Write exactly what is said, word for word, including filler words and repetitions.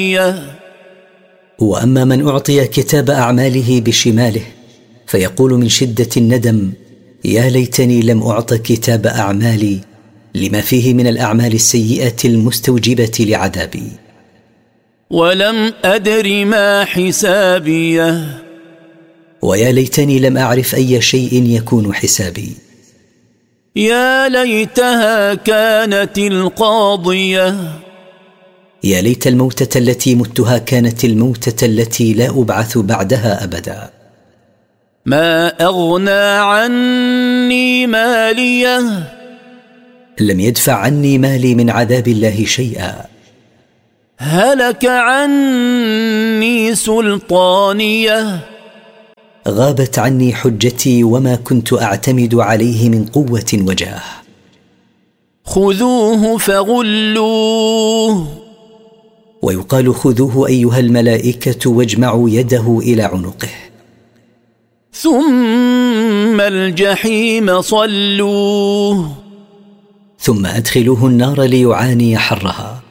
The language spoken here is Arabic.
وأما من أعطي كتاب أعماله بشماله فيقول من شدة الندم: يا ليتني لم أعط كتاب أعمالي لما فيه من الأعمال السيئة المستوجبة لعذابي. ولم أدر ما حسابيه، ويا ليتني لم أعرف أي شيء يكون حسابي. يا ليتها كانت القاضية، يا ليت الموتة التي متها كانت الموتة التي لا أبعث بعدها أبدا. ما أغنى عني ماليه، لم يدفع عني مالي من عذاب الله شيئا. هلك عني سلطانيه، غابت عني حجتي وما كنت أعتمد عليه من قوة وجاه. خذوه فغلوه، ويقال: خذوه أيها الملائكة واجمعوا يده إلى عنقه. ثم الجحيم صلوه، ثم أدخلوه النار ليعاني حرها.